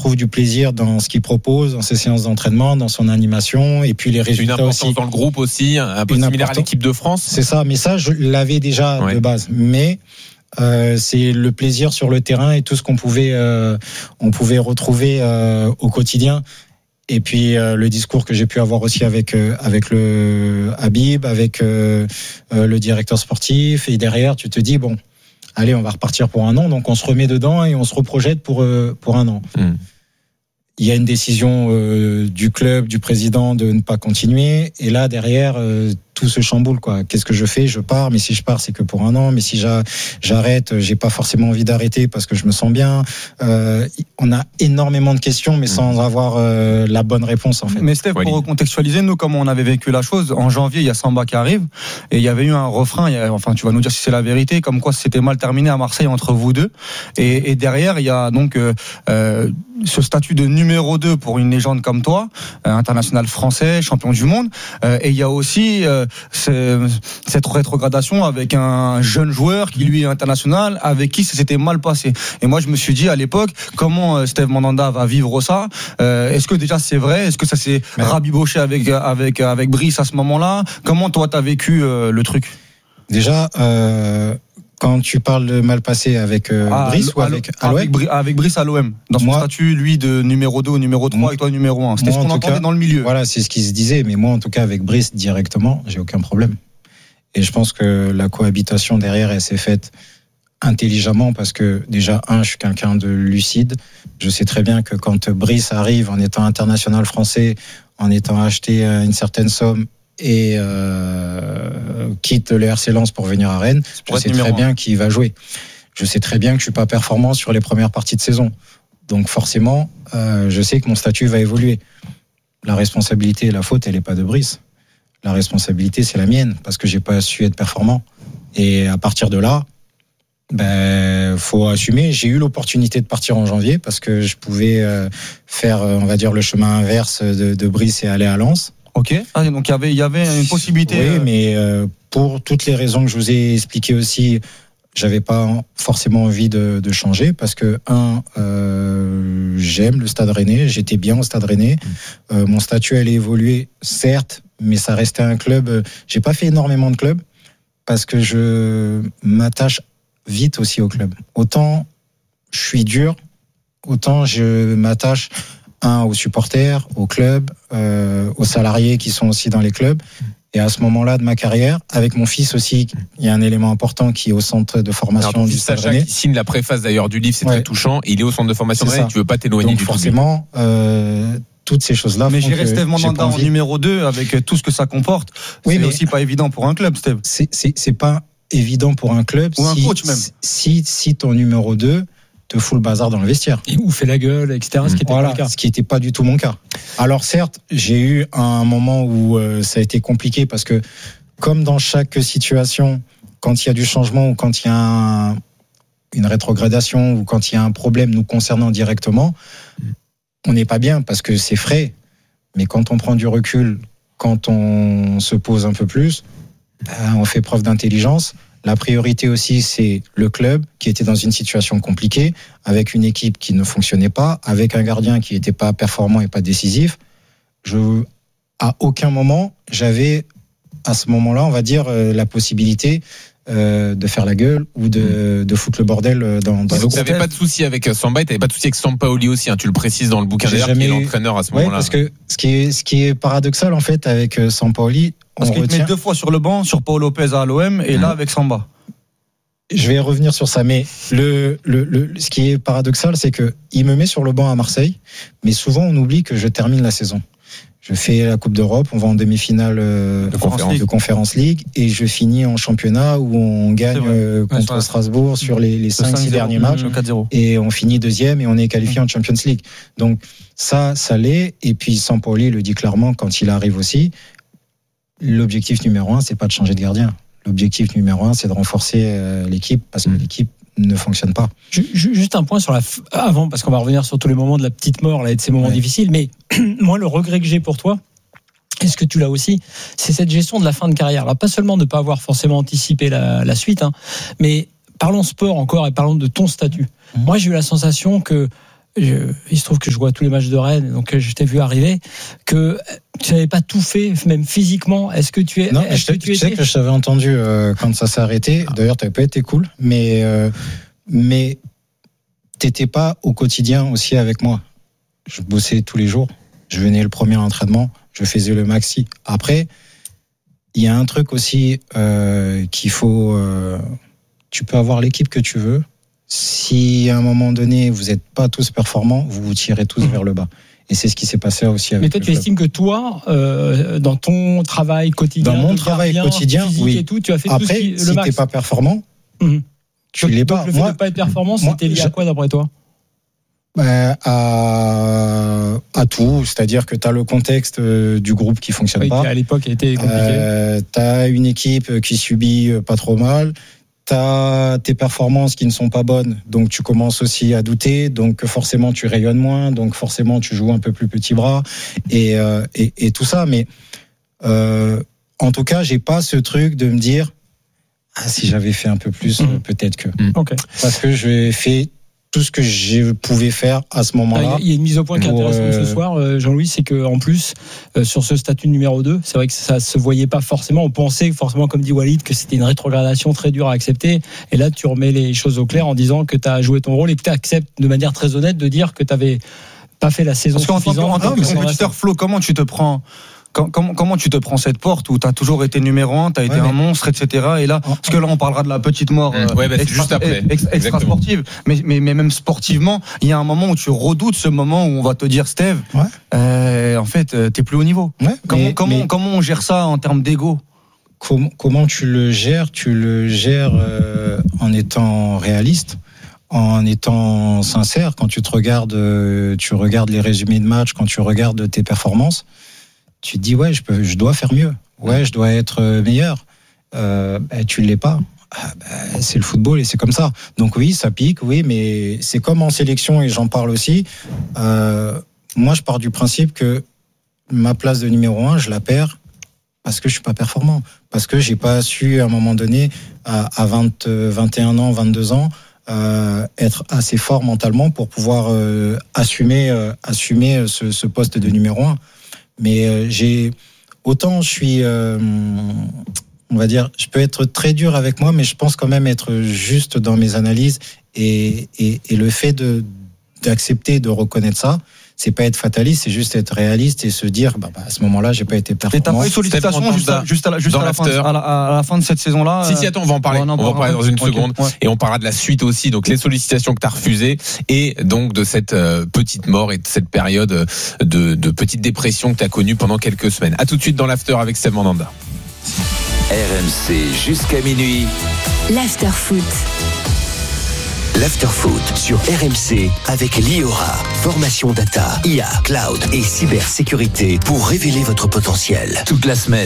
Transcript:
retrouve du plaisir dans ce qu'il propose, dans ses séances d'entraînement, dans son animation, et puis les résultats une importance aussi. Dans le groupe aussi, un peu similaire à l'équipe de France. C'est ça, mais ça, je l'avais déjà de base. Mais c'est le plaisir sur le terrain et tout ce qu'on pouvait retrouver au quotidien. Et puis le discours que j'ai pu avoir aussi avec le Habib, avec le directeur sportif, et derrière tu te dis bon, allez, on va repartir pour un an, donc on se remet dedans et on se reprojette pour un an. Il y a une décision du club, du président de ne pas continuer, et là derrière tout se chamboule, quoi. Qu'est-ce que je fais? Je pars, mais si je pars, c'est que pour un an. Mais si j'arrête, j'ai pas forcément envie d'arrêter parce que je me sens bien. On a énormément de questions, mais sans avoir la bonne réponse, en fait. Mais Steph, pour recontextualiser, nous, comment on avait vécu la chose, en janvier, il y a Samba qui arrive, et il y avait eu un refrain, enfin, tu vas nous dire si c'est la vérité, comme quoi c'était mal terminé à Marseille entre vous deux. Et derrière, il y a donc ce statut de numéro 2 pour une légende comme toi, international français, champion du monde. Et il y a aussi cette rétrogradation avec un jeune joueur qui lui est international, avec qui ça s'était mal passé. Et moi je me suis dit à l'époque, comment Steve Mandanda va vivre ça? Est-ce que déjà c'est vrai? Est-ce que ça s'est rabiboché avec Brice à ce moment-là? Comment toi t'as vécu le truc? Déjà quand tu parles de mal passé avec Brice ou avec Brice à l'OM, dans son statut, lui, de numéro 2 ou numéro 3, avec toi numéro 1. C'était ce qu'on entendait dans le milieu. Voilà, c'est ce qui se disait. Mais moi, en tout cas, avec Brice, directement, j'ai aucun problème. Et je pense que la cohabitation derrière, elle s'est faite intelligemment parce que, déjà, je suis quelqu'un de lucide. Je sais très bien que quand Brice arrive en étant international français, en étant acheté à une certaine somme, et quitte le RC Lens pour venir à Rennes, je sais très bien qu'il va jouer. Je sais très bien que je suis pas performant sur les premières parties de saison. Donc forcément, je sais que mon statut va évoluer. La responsabilité et la faute, elle est pas de Brice. La responsabilité, c'est la mienne parce que j'ai pas su être performant. Et à partir de là, faut assumer. J'ai eu l'opportunité de partir en janvier parce que je pouvais faire, on va dire, le chemin inverse de Brice et aller à Lens. Ok. Donc il y avait une possibilité. Oui, mais pour toutes les raisons que je vous ai expliquées aussi, j'avais pas forcément envie de changer parce que j'aime le Stade Rennais, j'étais bien au Stade Rennais. Mon statut allait évoluer, certes, mais ça restait un club. J'ai pas fait énormément de clubs parce que je m'attache vite aussi au club. Autant je suis dur, autant je m'attache aux supporters, au club, aux salariés qui sont aussi dans les clubs. Et à ce moment-là de ma carrière, avec mon fils aussi, il y a un élément important qui est au centre de formation du Stade Rennais. Qui signe la préface d'ailleurs du livre, c'est très touchant. Il est au centre de formation de Rennes, tu veux pas t'éloigner du forcément, toutes ces choses-là. Mais gérer Steve Mandanda en numéro 2 avec tout ce que ça comporte, c'est aussi pas évident pour un club, Steve. C'est pas évident pour un club. Ou un coach même. Si ton numéro 2 te fout le bazar dans le vestiaire. Et où fait la gueule, etc. Ce qui était pas le cas. Ce qui n'était pas du tout mon cas. Alors certes, j'ai eu un moment où ça a été compliqué parce que comme dans chaque situation, quand il y a du changement ou quand il y a une rétrogradation ou quand il y a un problème nous concernant directement, on n'est pas bien parce que c'est frais. Mais quand on prend du recul, quand on se pose un peu plus, on fait preuve d'intelligence. La priorité aussi, c'est le club qui était dans une situation compliquée, avec une équipe qui ne fonctionnait pas, avec un gardien qui n'était pas performant et pas décisif. À aucun moment, j'avais, à ce moment-là, on va dire, la possibilité de faire la gueule ou de foutre le bordel dans donc tu n'avais pas de souci avec Samba et tu n'avais pas de souci avec Sampaoli aussi, tu le précises dans le bouquin d'ailleurs, qui est l'entraîneur à ce moment-là. Parce que ce qui est paradoxal en fait avec Sampaoli, parce qu'il te met 2 fois sur le banc, sur Paul Lopez à l'OM et là avec Samba. Je vais revenir sur ça, mais ce qui est paradoxal, c'est que il me met sur le banc à Marseille, mais souvent on oublie que je termine la saison. Je fais la Coupe d'Europe, on va en demi-finale de Conference League et je finis en championnat où on gagne contre Strasbourg sur les 5-6 derniers matchs et on finit 2e et on est qualifié en Champions League. Donc ça l'est. Et puis Sampaoli le dit clairement quand il arrive aussi, l'objectif numéro 1, c'est pas de changer de gardien. L'objectif numéro 1, c'est de renforcer l'équipe parce que l'équipe ne fonctionne pas. Juste un point sur avant, parce qu'on va revenir sur tous les moments de la petite mort là, et de ces moments difficiles, mais moi le regret que j'ai pour toi, est-ce que tu l'as aussi, c'est cette gestion de la fin de carrière. Alors pas seulement de ne pas avoir forcément anticipé la suite, mais parlons sport encore et parlons de ton statut. Moi j'ai eu la sensation que il se trouve que je vois tous les matchs de Rennes, donc je t'ai vu arriver, que tu n'avais pas tout fait, même physiquement. Est-ce que tu es... Non, je sais que je t'avais entendu quand ça s'est arrêté. D'ailleurs, tu n'avais pas été cool, mais tu n'étais pas au quotidien aussi avec moi. Je bossais tous les jours. Je venais le premier entraînement. Je faisais le maxi. Après, il y a un truc aussi qu'il faut... tu peux avoir l'équipe que tu veux. Si à un moment donné, vous n'êtes pas tous performants, vous vous tirez tous vers le bas. Et c'est ce qui s'est passé aussi avec. Mais toi, tu estimes que toi, dans ton travail quotidien, dans mon travail quotidien, oui. Et tout, tu as fait après, tout ce qui, si le max. T'es pas performant, tu donc, l'es pas. Donc le fait de ne pas être performant, c'était lié à quoi d'après toi? À tout, c'est-à-dire que tu as le contexte du groupe qui fonctionne pas. Qui à l'époque a été compliqué. Tu as une équipe qui subit pas trop mal. T'as tes performances qui ne sont pas bonnes, donc tu commences aussi à douter, donc forcément tu rayonnes moins, donc forcément tu joues un peu plus petit bras et tout ça. Mais en tout cas, j'ai pas ce truc de me dire si j'avais fait un peu plus, peut-être que. Okay. Parce que j'ai fait tout ce que je pouvais faire à ce moment-là. Il y a une mise au point qui est intéressante ce soir, Jean-Louis, c'est que en plus sur ce statut numéro 2, c'est vrai que ça se voyait pas forcément. On pensait forcément, comme dit Walid, que c'était une rétrogradation très dure à accepter. Et là, tu remets les choses au clair en disant que tu as joué ton rôle et que tu acceptes de manière très honnête de dire que tu n'avais pas fait la saison suffisante. Parce qu'en tant que compétiteur, Flo, comment tu te prends cette porte où tu as toujours été numéro 1, tu as été un monstre, etc. Et là, parce que là, on parlera de la petite mort juste après. Extra sportive. Mais même sportivement, il y a un moment où tu redoutes ce moment où on va te dire, Steve, en fait, t'es plus haut niveau. Ouais, comment on gère ça en termes d'ego? Comment tu le gères? Tu le gères en étant réaliste, en étant sincère. Quand tu regardes les résumés de match, quand tu regardes tes performances, tu te dis je dois faire mieux, je dois être meilleur. Tu l'es pas. C'est le football et c'est comme ça. Donc oui, ça pique, oui, mais c'est comme en sélection et j'en parle aussi. Moi, je pars du principe que ma place de numéro 1, je la perds parce que je suis pas performant, parce que j'ai pas su à un moment donné à 21 ans, 22 ans. Être assez fort mentalement pour pouvoir assumer ce poste de numéro 1. Mais autant je suis, on va dire, je peux être très dur avec moi, mais je pense quand même être juste dans mes analyses et le fait d'accepter, de reconnaître ça, c'est pas être fataliste, c'est juste être réaliste et se dire, à ce moment-là, j'ai pas été performant. Et t'as pas eu de sollicitation juste à la fin de cette saison-là? Si, attends, on va en parler. On va en parler dans une seconde. Ouais. Et on parlera de la suite aussi. Donc, les sollicitations que t'as refusées et donc de cette petite mort et de cette période de petite dépression que t'as connue pendant quelques semaines. À tout de suite dans l'after avec Steve Mandanda. RMC jusqu'à minuit. L'after foot. L'Afterfoot sur RMC avec Liora. Formation data, IA, cloud et cybersécurité pour révéler votre potentiel. Toute la semaine.